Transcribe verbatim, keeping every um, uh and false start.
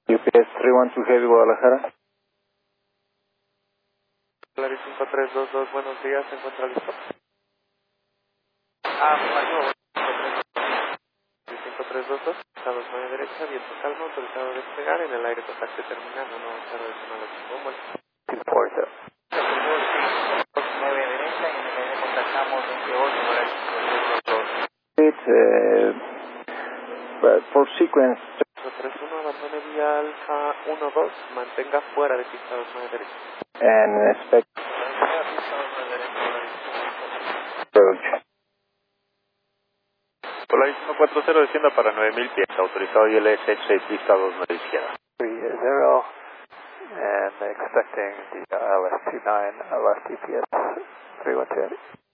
U P S tres uno dos Heavy Guadalajara. Clary cinco tres dos dos, buenos días, ¿se encuentra listo? Ah, falló. cinco tres dos dos, estado nueve derecha, viento calmo, autorizado a despegar, en el aire contacto terminal, uno cero decimal ocho, ¿cómo es? Reporter. nueve derecha y en el aire contactamos veintiocho, horario It's, uh, but for sequence. tres uno, abandone vía alfa uno dos, mantenga fuera de pista dos nueve derecha. And expect Mantenga pista dos nueve derecha, horario approach. Polaris uno cuatro cero descienda para nueve mil pies, autorizado I L S seis pista dos nueve izquierda. three zero and expecting the L S two nine L S T P S three one two.